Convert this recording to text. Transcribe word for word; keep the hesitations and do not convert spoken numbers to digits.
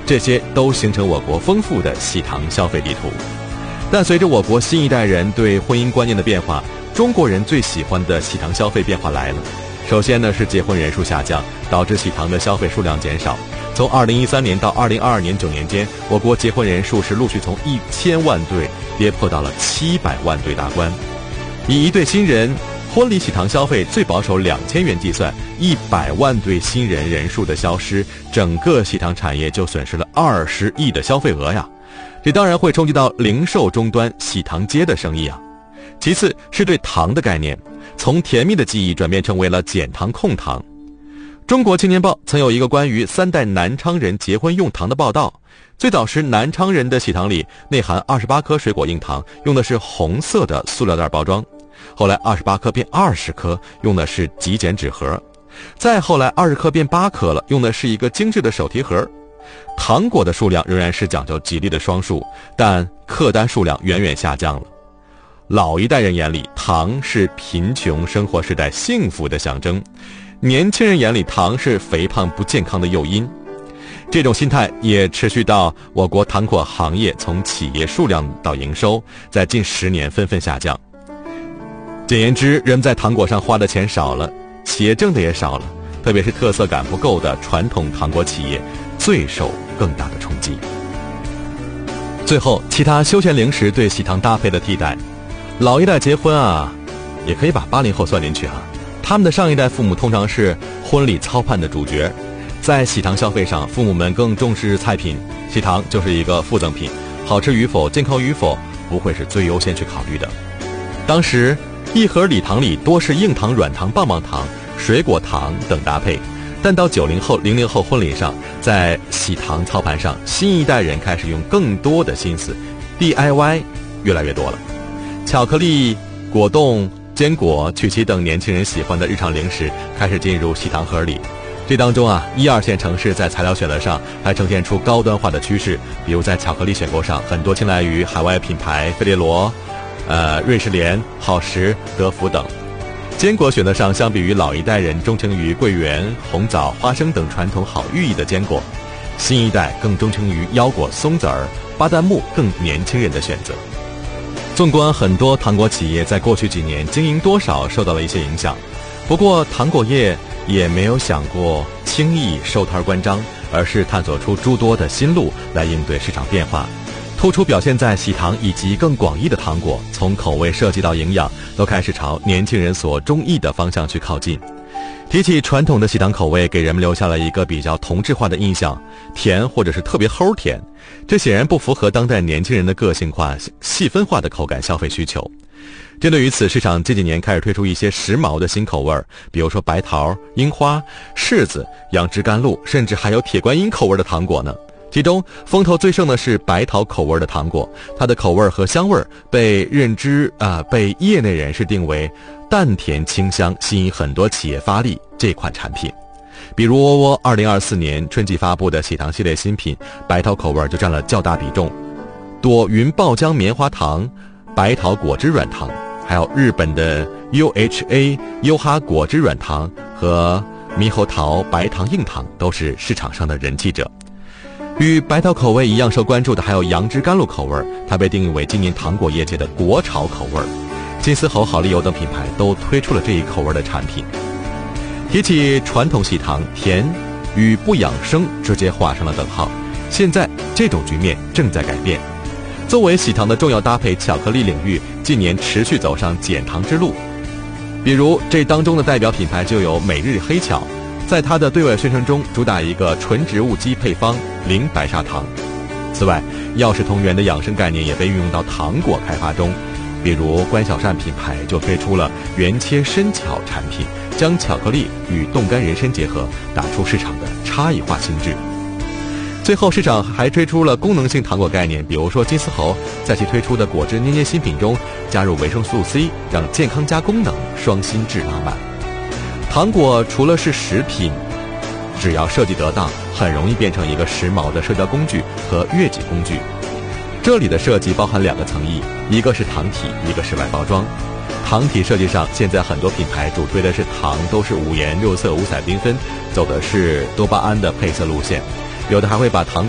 这些都形成我国丰富的喜糖消费地图。但随着我国新一代人对婚姻观念的变化，中国人最喜欢的喜糖消费变化来了。首先呢是结婚人数下降，导致喜糖的消费数量减少。从二零一三年到二零二二年九年间，我国结婚人数是陆续从一千万对跌破到了七百万对大关。以一对新人婚礼喜糖消费最保守两千元计算，一百万对新人人数的消失，整个喜糖产业就损失了二十亿的消费额呀！这当然会冲击到零售终端喜糖街的生意啊。其次是对糖的概念，从甜蜜的记忆转变成为了减糖控糖。中国青年报曾有一个关于三代南昌人结婚用糖的报道。最早时南昌人的喜糖里内含二十八颗水果硬糖，用的是红色的塑料袋包装。后来二十八颗变二十颗，用的是极简纸盒。再后来二十颗变八颗了，用的是一个精致的手提盒。糖果的数量仍然是讲究吉利的双数，但客单数量远远下降了。老一代人眼里，糖是贫穷生活时代幸福的象征，年轻人眼里，糖是肥胖不健康的诱因。这种心态也持续到我国糖果行业从企业数量到营收，在近十年纷纷下降。简言之，人们在糖果上花的钱少了，企业挣的也少了，特别是特色感不够的传统糖果企业最受更大的冲击。最后，其他休闲零食对喜糖搭配的替代。老一代结婚啊，也可以把八零后算进去啊。他们的上一代父母通常是婚礼操办的主角，在喜糖消费上，父母们更重视菜品，喜糖就是一个附赠品，好吃与否、健康与否不会是最优先去考虑的。当时一盒礼糖里多是硬糖、软糖、棒棒糖、水果糖等搭配，但到九零后、零零后婚礼上，在喜糖操盘上，新一代人开始用更多的心思 ，D I Y 越来越多了。巧克力、果冻、坚果、曲奇等年轻人喜欢的日常零食开始进入喜糖盒里。这当中啊，一二线城市在材料选择上还呈现出高端化的趋势，比如在巧克力选购上，很多青睐于海外品牌费列罗、呃瑞士莲、好时、德芙等。坚果选择上，相比于老一代人钟情于桂圆、红枣、花生等传统好寓意的坚果，新一代更钟情于腰果、松子儿、巴旦木更年轻人的选择。纵观很多糖果企业在过去几年经营多少受到了一些影响，不过糖果业也没有想过轻易收摊关张，而是探索出诸多的新路来应对市场变化。突出表现在喜糖以及更广义的糖果，从口味设计到营养，都开始朝年轻人所中意的方向去靠近。提起传统的喜糖口味，给人们留下了一个比较同质化的印象，甜或者是特别齁甜，这显然不符合当代年轻人的个性化、细分化的口感消费需求。针对于此，市场这几年开始推出一些时髦的新口味，比如说白桃、樱花、柿子、杨枝甘露，甚至还有铁观音口味的糖果呢。其中风头最盛的是白桃口味的糖果，它的口味和香味被认知啊、呃，被业内人士定为淡甜清香，吸引很多企业发力这款产品。比如窝窝二零二四年春季发布的喜糖系列新品，白桃口味就占了较大比重。朵云爆浆棉花糖、白桃果汁软糖，还有日本的 U H A 优哈果汁软糖和猕猴桃白糖硬糖都是市场上的人气者。与白桃口味一样受关注的还有杨枝甘露口味，它被定义为今年糖果业界的国潮口味。金丝猴、好丽友等品牌都推出了这一口味的产品。提起传统喜糖，甜与不养生直接画上了等号。现在这种局面正在改变。作为喜糖的重要搭配，巧克力领域近年持续走上减糖之路。比如这当中的代表品牌就有每日黑巧，在它的对外宣传中主打一个纯植物基配方，零白砂糖。此外，药食同源的养生概念也被运用到糖果开发中，比如关小善品牌就推出了原切参巧产品，将巧克力与冻干人参结合，打出市场的差异化心智。最后，市场还推出了功能性糖果概念，比如说金丝猴在其推出的果汁捏捏新品中加入维生素 C， 让健康加功能双心智拉满。糖果除了是食品，只要设计得当，很容易变成一个时髦的社交工具和悦己工具。这里的设计包含两个层意，一个是糖体，一个是外包装。糖体设计上，现在很多品牌主推的是糖都是五颜六色、五彩缤纷，走的是多巴胺的配色路线，有的还会把糖